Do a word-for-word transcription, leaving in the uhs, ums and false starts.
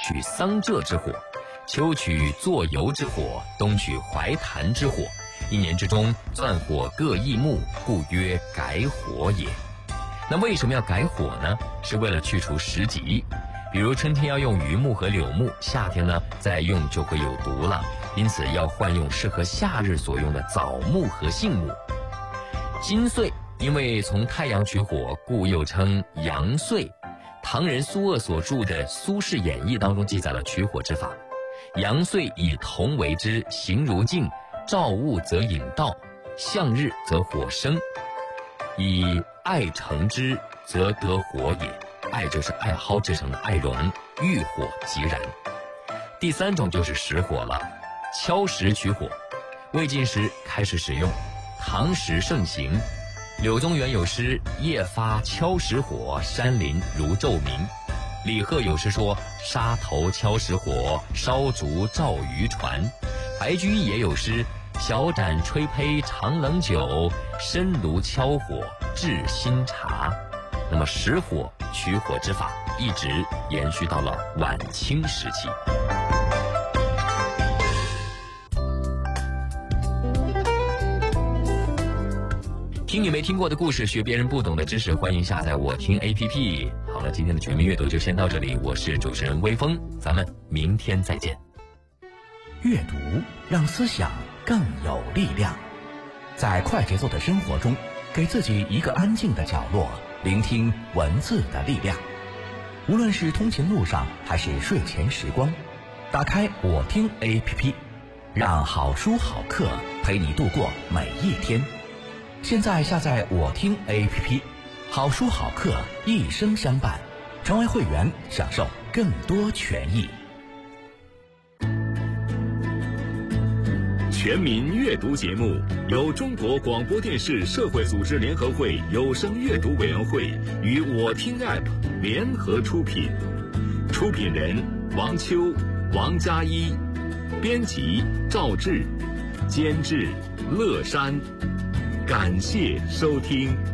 取桑柘之火，秋取坐游之火，冬取怀檀之火。一年之中，钻火各异木，故曰改火也。那为什么要改火呢？是为了去除食疾。比如春天要用榆木和柳木，夏天呢再用就会有毒了，因此要换用适合夏日所用的枣木和杏木。金穗因为从太阳取火，故又称阳穗。唐人苏鄂所著的《苏轼演义》当中记载了取火之法。阳穗以铜为之，形如镜，照物则引道，向日则火生，以艾成之则得火也。艾就是艾蒿制成的艾绒，遇火即燃。第三种就是石火了，敲石取火。魏晋时开始使用，唐时盛行。柳宗元有诗夜发敲石火，山林如昼明。李贺有诗说沙头敲石火，烧竹照渔船。白居易也有诗小盏吹胚长冷酒，深炉敲火制新茶。那么石火取火之法一直延续到了晚清时期。听你没听过的故事，学别人不懂的知识，欢迎下载我听 A P P。 好了，今天的全民阅读就先到这里，我是主持人微风，咱们明天再见。 阅读让思想更有力量，在快节奏的生活中，给自己一个安静的角落，聆听文字的力量。无论是通勤路上还是睡前时光，打开我听 A P P， 让好书好课陪你度过每一天。现在下载我听 A P P， 好书好课一生相伴，成为会员享受更多权益。 全民阅读节目由中国广播电视社会组织联合会有声阅读委员会与我听 App 联合出品，出品人王秋、王佳一，编辑赵志，监制乐山。感谢收听。